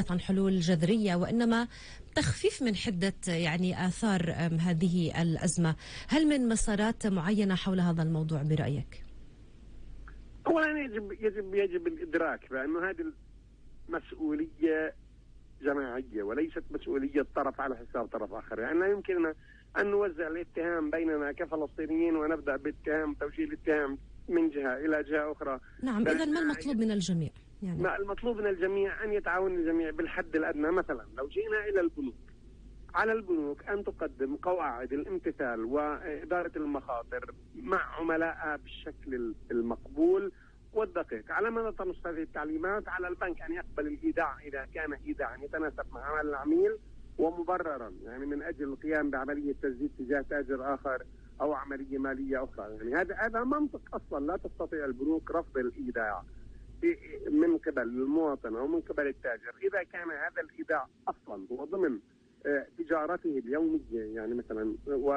عن حلول جذرية وإنما تخفيف من حدة يعني آثار هذه الأزمة. هل من مسارات معينة حول هذا الموضوع برأيك؟ أولا يجب الإدراك بأنه هذه المسؤولية جماعية وليست مسؤولية طرف على حساب طرف آخر. يعني لا يمكننا أن نوزع الاتهام بيننا كفلسطينيين ونبدأ باتهام توجيه الاتهام من جهة إلى جهة أخرى. نعم، إذن ما المطلوب من الجميع؟ ما المطلوب من الجميع؟ أن يتعاون الجميع بالحد الأدنى. مثلا لو جئنا إلى البنوك، على البنوك أن تقدم قواعد الامتثال وإدارة المخاطر مع عملائها بالشكل المقبول والدقيق. على مدى تنص هذه التعليمات على البنك أن يقبل الإيداع إذا كان إيداعا يتناسب مع عمل العميل ومبررا، يعني من أجل القيام بعملية تسديد تجاه تاجر آخر أو عملية مالية أخرى. يعني هذا منطق أصلا. لا تستطيع البنوك رفض الإيداع من قبل المواطن أو من قبل التاجر إذا كان هذا الإيداع أصلا هو ضمن تجارته اليومية. يعني مثلا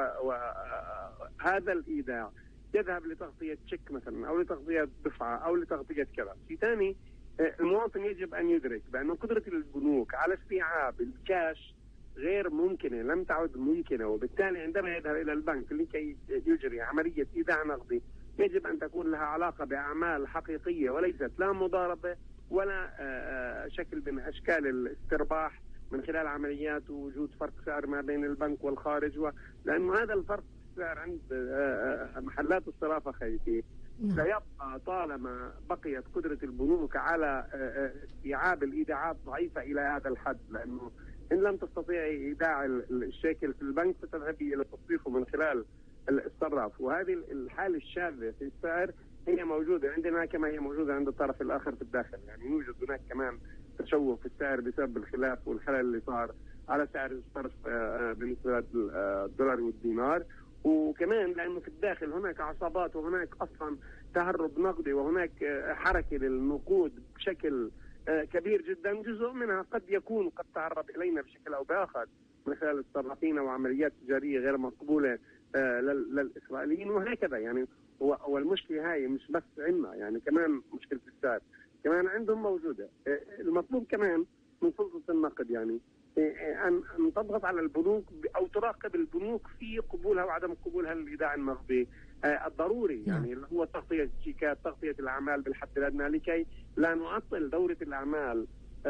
وهذا الإيداع يذهب لتغطية تشيك مثلا أو لتغطية دفعة أو لتغطية كذا. في ثاني، المواطن يجب أن يدرك بأن قدرة البنوك على استيعاب الكاش غير ممكنة، لم تعد ممكنة، وبالتالي عندما يذهب إلى البنك لكي يجري عملية إيداع نقدي يجب أن تكون لها علاقة بأعمال حقيقية وليست لا مضاربة ولا شكل من أشكال الاسترباح من خلال عمليات ووجود فرق سعر ما بين البنك والخارج. لأنه هذا الفرق السعر عند محلات الصرافة خيتي سيبقى طالما بقيت قدرة البنوك على استيعاب الإيداعات ضعيفة إلى هذا الحد. لأنه إن لم تستطيع إيداع الشيكل في البنك ستذهبي إلى تصريفه من خلال الصراف، وهذه الحالة الشاذة في السعر هي موجودة عندنا كما هي موجودة عند الطرف الآخر في الداخل. يعني يوجد هناك كمان تشوه في السعر بسبب الخلاف والخلل اللي صار على سعر الصرف بالنسبة للدولار والدينار، وكمان لأنه في الداخل هناك عصابات وهناك أصلا تهرب نقدي وهناك حركة للنقود بشكل كبير جدا. جزء منها قد يكون قد تعرض إلينا بشكل أو بآخر من خلال الصرافين وعمليات تجارية غير مقبولة للإسرائيليين وهكذا. يعني والمشكلة هاي مش بس عندنا، يعني كمان مشكلة السعر كمان عندهم موجودة. المطلوب كمان من سلطة النقد يعني أن تضغط على البنوك أو تراقب البنوك في قبولها وعدم قبولها للإيداع النقدي الضروري، يعني اللي هو تغطية الشيكات، تغطية الأعمال بالحد الأدنى لكي لا نعطل دورة الأعمال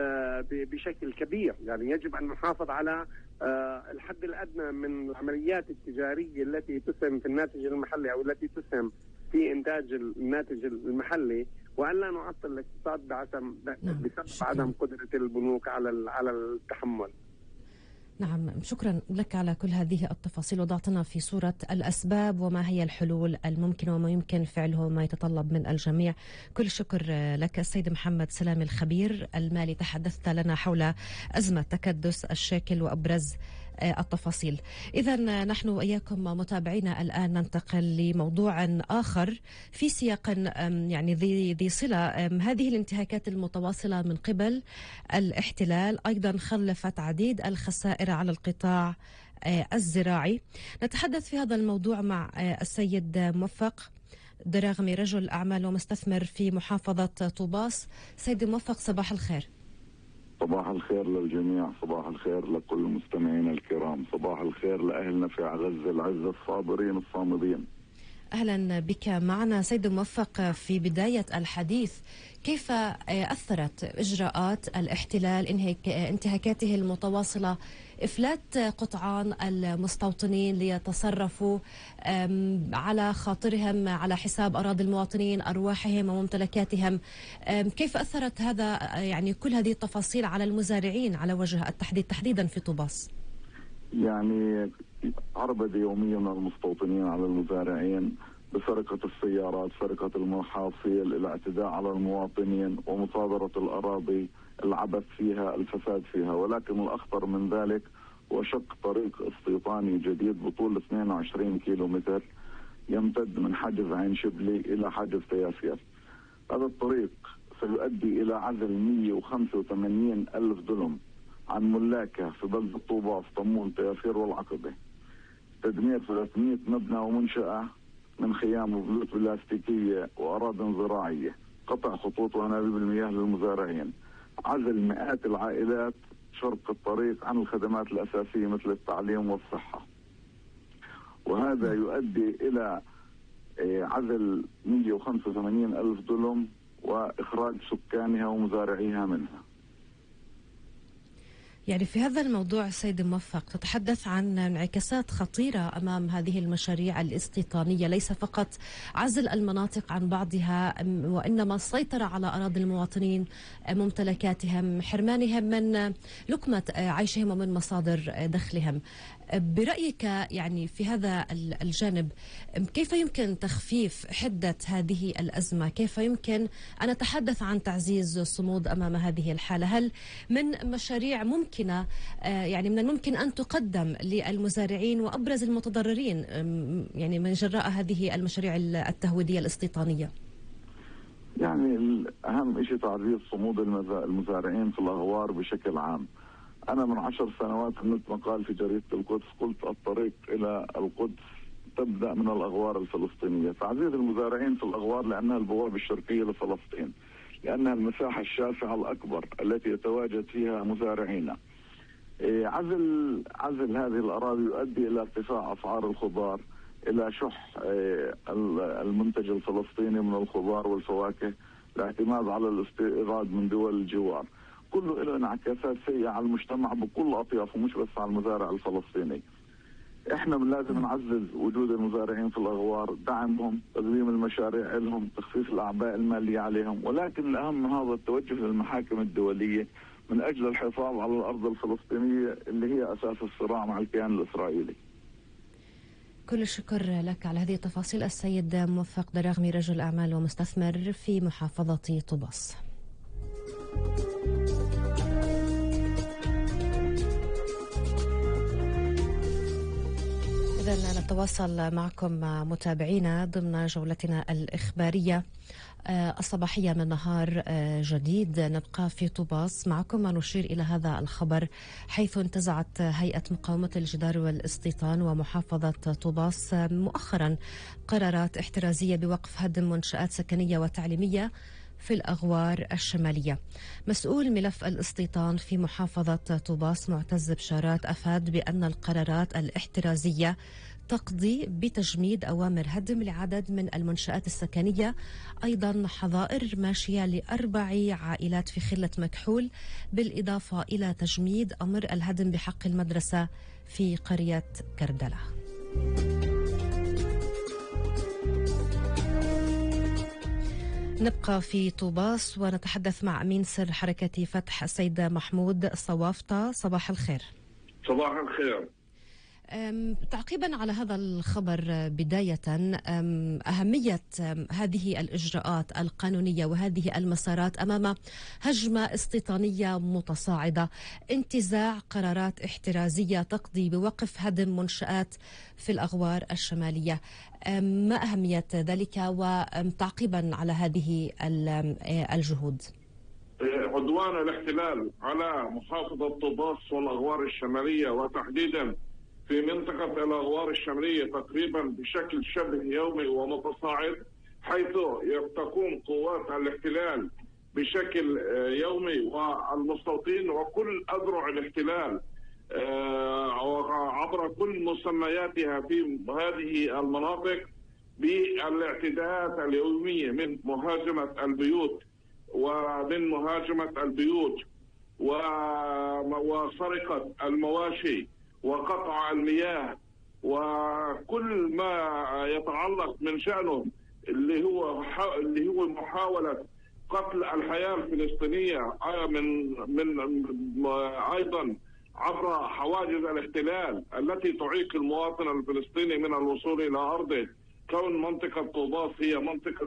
بشكل كبير. يعني يجب أن نحافظ على الحد الأدنى من العمليات التجارية التي تسهم في الناتج المحلي أو التي تسهم في إنتاج الناتج المحلي، وأن لا نعطل الاقتصاد بسبب عدم قدرة البنوك على التحمل. نعم، شكرا لك على كل هذه التفاصيل. وضعتنا في صورة الأسباب وما هي الحلول الممكنة وما يمكن فعله وما يتطلب من الجميع. كل شكر لك السيد محمد سلامي الخبير المالي، تحدثت لنا حول أزمة تكدس الشيكل وأبرز التفاصيل. إذن نحن وإياكم متابعينا الآن ننتقل لموضوع آخر في سياق يعني ذي صلة. هذه الانتهاكات المتواصلة من قبل الاحتلال أيضا خلفت عديد الخسائر على القطاع الزراعي. نتحدث في هذا الموضوع مع السيد موفق دراغمي، رجل أعمال ومستثمر في محافظة طوباس. سيد موفق، صباح الخير. صباح الخير للجميع، صباح الخير لكل المستمعين الكرام، صباح الخير لأهلنا في غزة العزة الصابرين الصامدين. أهلا بك معنا سيد موفق. في بداية الحديث، كيف أثرت إجراءات الاحتلال انتهاكاته المتواصلة إفلات قطعان المستوطنين ليتصرفوا على خاطرهم على حساب أراضي المواطنين، أرواحهم وممتلكاتهم؟ كيف أثرت هذا يعني كل هذه التفاصيل على المزارعين على وجه التحديد تحديدا في طوباس؟ يعني عربد يوميا المستوطنين على المزارعين بسرقة السيارات، سرقة المحاصيل، الاعتداء على المواطنين ومصادرة الأراضي، العبث فيها، الفساد فيها. ولكن الأخطر من ذلك هو شق طريق استيطاني جديد بطول 22 كيلومتر يمتد من حجز عين شبلي إلى حجز تياسير. هذا الطريق سيؤدي إلى عزل 185 ألف دلم عن ملاكه في بلدة طوباس، طمون، تياسير والعقبة، تدمير 300 مبنى ومنشأة من خيام وبيوت بلاستيكية وأراضٍ زراعية، قطع خطوط وأنابيب المياه للمزارعين، عزل مئات العائلات شرق الطريق عن الخدمات الأساسية مثل التعليم والصحة، وهذا يؤدي إلى عزل 185 ألف دلم وإخراج سكانها ومزارعيها منها. يعني في هذا الموضوع سيد موفق تتحدث عن انعكاسات خطيرة أمام هذه المشاريع الاستيطانية، ليس فقط عزل المناطق عن بعضها وإنما السيطرة على أراضي المواطنين، ممتلكاتهم، حرمانهم من لقمة عيشهم ومن مصادر دخلهم. برأيك يعني في هذا الجانب كيف يمكن تخفيف حدة هذه الأزمة؟ كيف يمكن أن نتحدث عن تعزيز الصمود أمام هذه الحالة؟ هل من مشاريع ممكنة يعني من الممكن أن تقدم للمزارعين وأبرز المتضررين يعني من جراء هذه المشاريع التهويدية الاستيطانية؟ يعني أهم شيء تعزيز صمود المزارعين في الأغوار بشكل عام. أنا من 10 سنوات عملت مقال في جريدة القدس، قلت الطريق إلى القدس تبدأ من الأغوار الفلسطينية. تعزيز المزارعين في الأغوار لأنها البوابة الشرقية لفلسطين، لأنها المساحة الشاسعة الأكبر التي يتواجد فيها مزارعينا. عزل هذه الأراضي يؤدي إلى ارتفاع أسعار الخضار، إلى شح المنتج الفلسطيني من الخضار والفواكه، الاعتماد على الاستيراد من دول الجوار، كله له انعكاسات سيئة على المجتمع بكل أطيافه مش بس على المزارع الفلسطيني. احنا لازم نعزز وجود المزارعين في الأغوار، دعمهم، تقديم المشاريع لهم، تخفيف الأعباء المالية عليهم، ولكن الأهم من هذا التوجه للمحاكم الدولية من أجل الحفاظ على الأرض الفلسطينية اللي هي أساس الصراع مع الكيان الإسرائيلي. كل الشكر لك على هذه التفاصيل السيد موفق دراغمي، رجل أعمال ومستثمر في محافظة طوباس. إذن نتواصل معكم متابعينا ضمن جولتنا الإخبارية الصباحية من نهار جديد. نبقى في طوباس معكم ونشير إلى هذا الخبر، حيث انتزعت هيئة مقاومة الجدار والاستيطان ومحافظة طوباس مؤخرا قرارات احترازية بوقف هدم منشآت سكنية وتعليمية في الأغوار الشمالية. مسؤول ملف الاستيطان في محافظة طوباس معتز بشارات أفاد بأن القرارات الاحترازية تقضي بتجميد أوامر هدم لعدد من المنشآت السكنية، أيضا حظائر ماشية ل4 عائلات في خلة مكحول، بالإضافة إلى تجميد أمر الهدم بحق المدرسة في قرية كردلة. نبقى في طوباس ونتحدث مع أمين سر حركة فتح السيد محمود الصوافطة. صباح الخير. صباح الخير. تعقيبا على هذا الخبر بداية، أهمية هذه الإجراءات القانونية وهذه المسارات أمام هجمة استيطانية متصاعدة، انتزاع قرارات احترازية تقضي بوقف هدم منشآت في الأغوار الشمالية، ما أهمية ذلك وتعقيبا على هذه الجهود؟ عدوان الاحتلال على محافظة طوباس والأغوار الشمالية، وتحديدا في منطقة الأغوار الشمالية تقريبا بشكل شبه يومي ومتصاعد، حيث تقوم قوات الاحتلال بشكل يومي والمستوطنين وكل أذرع الاحتلال عبر كل مسمياتها في هذه المناطق بالاعتداءات اليومية، من مهاجمة البيوت وسرقة المواشي وقطع المياه وكل ما يتعلق من شأنه اللي هو محاولة قتل الحياة الفلسطينية من أيضا عبر حواجز الاحتلال التي تعيق المواطن الفلسطيني من الوصول إلى أرضه، كون منطقة طوباس هي منطقة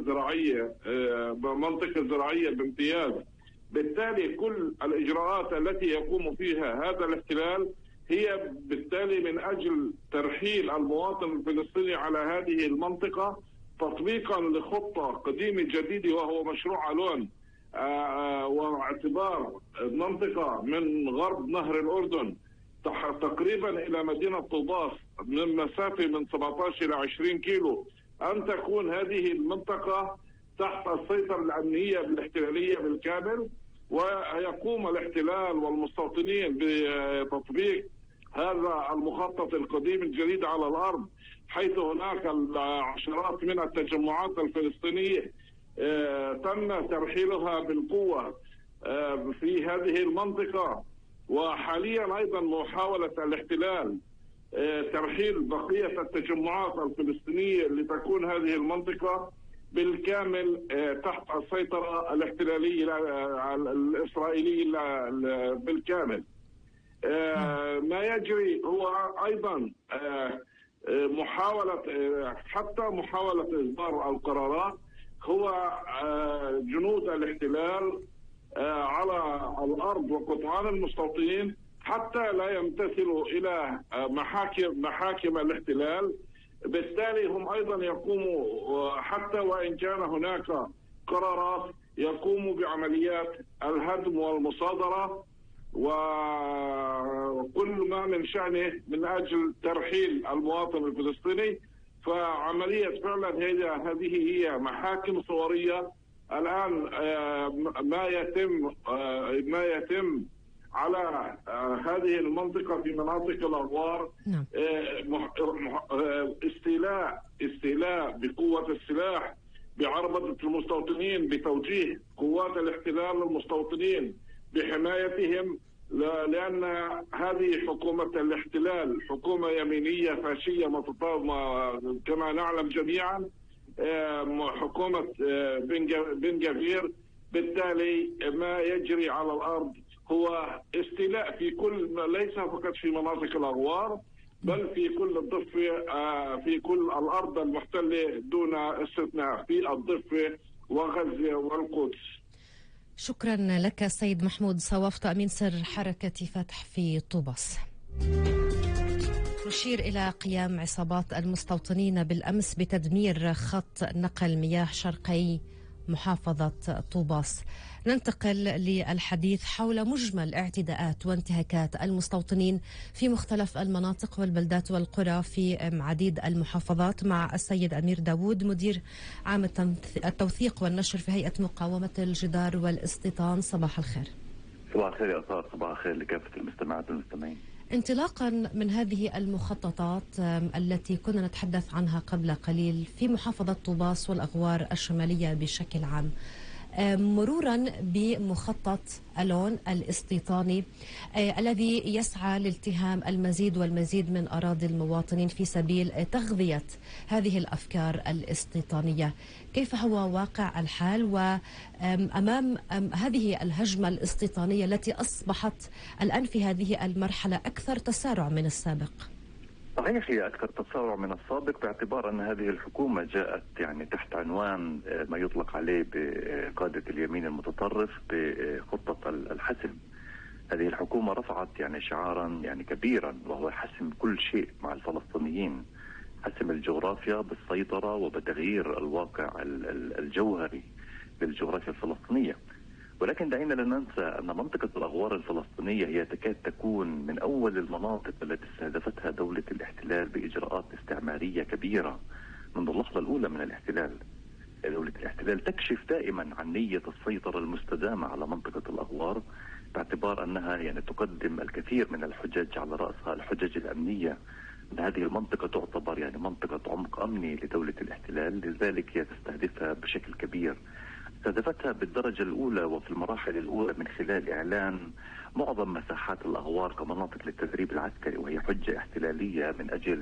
زراعية بامتياز. بالتالي كل الإجراءات التي يقوم فيها هذا الاحتلال هي بالتالي من أجل ترحيل المواطن الفلسطيني على هذه المنطقة، تطبيقا لخطة قديمة جديدة وهو مشروع ألون، واعتبار المنطقة من غرب نهر الأردن تقريبا إلى مدينة طوباس من مسافة من 17 إلى 20 كيلو، أن تكون هذه المنطقة تحت السيطرة الأمنية الاحتلالية بالكامل. ويقوم الاحتلال والمستوطنين بتطبيق هذا المخطط القديم الجديد على الأرض، حيث هناك العشرات من التجمعات الفلسطينية تم ترحيلها بالقوة في هذه المنطقة. وحاليا أيضا محاولة الاحتلال ترحيل بقية التجمعات الفلسطينية لتكون هذه المنطقة بالكامل تحت السيطرة الاحتلالية الإسرائيلية بالكامل. ما يجري هو أيضا حتى محاولة إصدار القرارات، هو جنود الاحتلال على الأرض وقطعان المستوطنين حتى لا يمتثلوا إلى محاكم الاحتلال. بالتالي هم أيضا يقوموا حتى وإن كان هناك قرارات يقوموا بعمليات الهدم والمصادرة وكل ما من شأنه من أجل ترحيل المواطن الفلسطيني. فعملية فعلا هذه هي محاكم صورية الآن. ما يتم على هذه المنطقة في مناطق الأغوار استيلاء بقوة السلاح بعربدة المستوطنين، بتوجيه قوات الاحتلال للمستوطنين بحمايتهم، لأن هذه حكومة الاحتلال حكومة يمينية فاشية متطابقة كما نعلم جميعا، حكومة بن جفير. بالتالي ما يجري على الأرض هو استيلاء في كل، ليس فقط في مناطق الأغوار بل في كل الضفة، في كل الأرض المحتلة دون استثناء، في الضفة وغزة والقدس. شكرا لك السيد محمود صوافطة، أمين سر حركة فتح في طوباس. نشير إلى قيام عصابات المستوطنين بالأمس بتدمير خط نقل مياه شرقي محافظة طوباس. ننتقل للحديث حول مجمل اعتداءات وانتهاكات المستوطنين في مختلف المناطق والبلدات والقرى في عديد المحافظات مع السيد أمير داوود، مدير عام التوثيق والنشر في هيئة مقاومة الجدار والاستيطان. صباح الخير. صباح الخير يا أسار، صباح الخير لكافة المستمعات والمستمعين. انطلاقا من هذه المخططات التي كنا نتحدث عنها قبل قليل في محافظة طوباس والأغوار الشمالية بشكل عام، مرورا بمخطط ألون الاستيطاني الذي يسعى لالتهام المزيد والمزيد من أراضي المواطنين في سبيل تغذية هذه الأفكار الاستيطانية، كيف هو واقع الحال وأمام هذه الهجمة الاستيطانية التي أصبحت الآن في هذه المرحلة أكثر تسارع من السابق؟ صحيح، هي أكثر تسارع من السابق باعتبار أن هذه الحكومة جاءت تحت عنوان ما يطلق عليه بقادة اليمين المتطرف بخطة الحسم. هذه الحكومة رفعت شعارا كبيرا، وهو حسم كل شيء مع الفلسطينيين، حسم الجغرافيا بالسيطرة وبتغيير الواقع الجوهري للجغرافيا الفلسطينية. ولكن دعينا لا ننسى أن منطقة الأغوار الفلسطينية هي تكاد تكون من أول المناطق التي استهدفتها دولة الاحتلال بإجراءات استعمارية كبيرة منذ اللحظة الأولى من الاحتلال. دولة الاحتلال تكشف دائما عن نية السيطرة المستدامة على منطقة الأغوار باعتبار أنها تقدم الكثير من الحجج، على رأسها الحجج الأمنية. أن هذه المنطقة تعتبر منطقة عمق أمني لدولة الاحتلال، لذلك هي تستهدفها بشكل كبير. استهدفتها بالدرجة الأولى وفي المراحل الأولى من خلال إعلان معظم مساحات الأغوار كمناطق للتدريب العسكري، وهي حجة احتلالية من أجل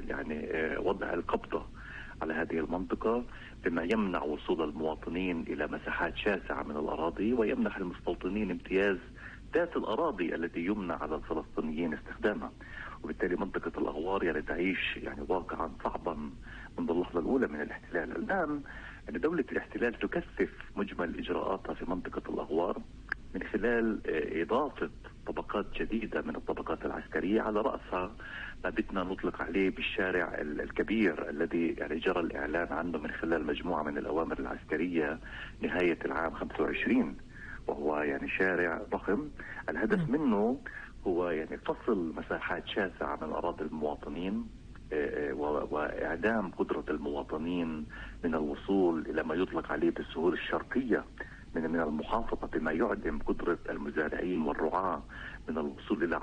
وضع القبضة على هذه المنطقة، بما يمنع وصول المواطنين إلى مساحات شاسعة من الأراضي ويمنح المستوطنين امتياز ذات الأراضي التي يمنع على الفلسطينيين استخدامها. وبالتالي منطقة الأغوار تعيش واقعا صعبا منذ اللحظة الأولى من الاحتلال. الآن دولة الاحتلال تكثف مجمل إجراءاتها في منطقة الأغوار من خلال إضافة طبقات جديدة من الطبقات العسكرية، على رأسها ما بدنا نطلق عليه بالشارع الكبير الذي جرى الإعلان عنه من خلال مجموعة من الأوامر العسكرية نهاية العام 25، وهو شارع ضخم. الهدف منه هو فصل مساحات شاسعة من أراضي المواطنين وإعدام قدرة المواطنين من الوصول إلى ما يطلق عليه بالسهول الشرقية من المحافظة، بما يعدم قدرة المزارعين والرعاة من الوصول إلى